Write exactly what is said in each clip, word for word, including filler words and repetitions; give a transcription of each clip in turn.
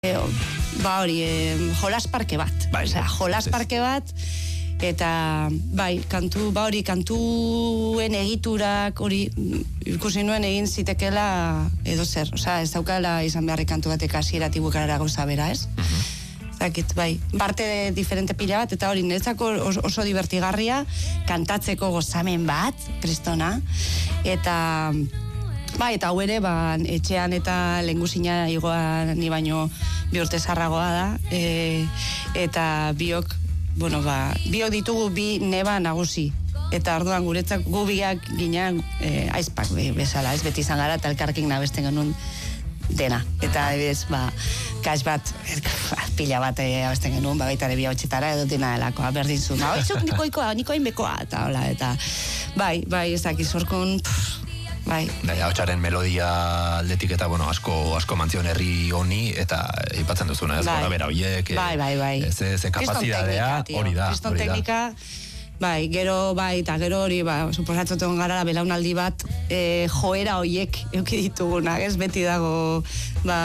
E, ba hori, e, jolas parke bat. Bai, Osea, jolas parke bat, eta bai, kantu, ba hori, kantuen egiturak, hori, ikusi nuen egin zitekela edo zer. Osea, ez daukala izan beharrik kantu batek hasieratik bukaerara gauza bera, ez? Uh-huh. Zakit, bai, parte de diferente pila bat, eta hori, niretzako oso, oso divertigarria, kantatzeko gozamen bat, kristona, eta... Ba, eta hau ere, ba, etxean eta lehengusina igoa ni baino bi urte zarragoa da, e, eta biok, bueno, ba, biok ditugu bi neba nagusi, eta orduan guretzak gu biak ginean e, aizpak be, bezala, ez beti izan gara, eta elkarrekin nabesten genuen dena, eta ez, ba, kaix bat, pila bat e, abesten genuen, ba, baita ere bi hau txetara edo dena delakoa, berdin zu, ba, oizuk nikoikoa, nikoin bekoa, eta hola, eta bai, bai, ez dakiz horkon, bai. Hautsaren melodia aldetik eta, bueno, asko, asko mantzion herri honi, eta ipatzen duzuna, ez, gora bera hoiek, bai, bai, bai. Ze, ze kapazidadea, hori da, Kriston teknika, bai, gero, bai, eta gero hori, ba, suposatzen gara, belaunaldi bat, e, joera hoiek euki ditugunak, ez, beti dago, ba...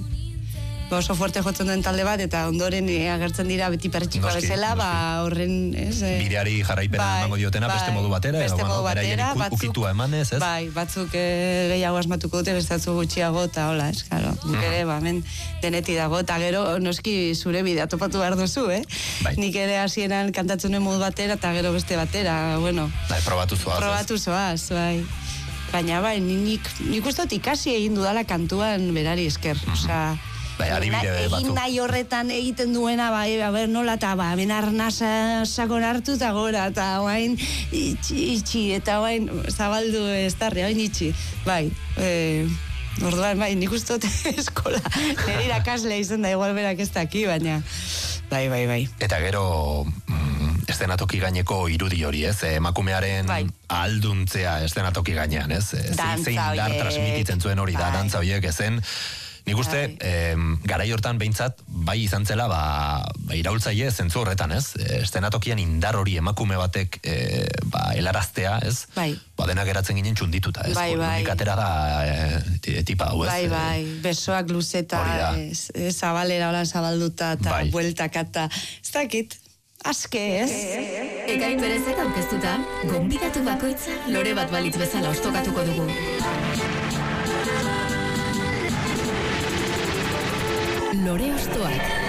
oso fuerte jotzen duen talde bat, eta ondoren agertzen dira beti pertxikoa bezala, ba, horren, ez? Eh, Bideari jarraipena emango diotena, bai, beste modu batera, beste edo, modu batera, batzuk, ukitua emanez, ez? Bai, batzuk eh, gehiago asmatuko dute, bestatzu gutxiago, eta hola, ez, claro, nik ere, ba, men, deneti dago, eta gero, noski zure bidea topatu behar duzu, eh? Bai. Nik ere hasieran kantatzen modu batera, eta gero beste batera, bueno. Bai, probatu zoaz. Probatu zoaz, bai. Baina, bai, nik, nik uste dut ikasi egin dudala kantuan berari esker, mm-hmm. Osea, bai, adibide batzuk. Egin nahi horretan egiten duena, bai, a ber, nola, eta ba, ben arnasa sakon hartu eta gora, eta oain itxi, itxi, eta oain zabaldu ez tarri, oain itxi, bai, e, orduan, bai, nik uste dut eskola, nire irakasle izan da, igual berak ez daki, baina, bai, bai, bai. Eta gero, mm, estenatoki gaineko irudi hori, ez, emakumearen bai. Alduntzea estenatoki gainean, ez, dantza zein dar transmititzen zuen hori da, dantza horiek, ezen, nik uste, eh, garai hortan behintzat, bai izan zela, ba, ba iraultzaile zentzu horretan, ez? Estenatokian indar hori emakume batek eh, ba, helaraztea, ez? Bai. Ba, denak geratzen ginen txundituta, ez? Bai, bai. Unik atera da e, tipa hau, ez? Bai, bai, besoak luzeta, ez, ez, zabalera hola zabalduta, eta bai. Bueltaka, eta ez dakit, aske, ez? Ekain berezek aurkeztuta, gonbidatu bakoitza lore bat balitz bezala ostokatuko dugu. Lore Ostoak.